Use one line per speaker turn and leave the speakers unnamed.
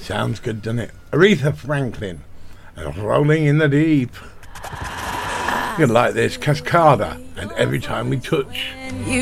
Sounds good, doesn't it? Aretha Franklin and Rolling in the Deep. You'd like this, Cascada, and Every Time We Touch.
You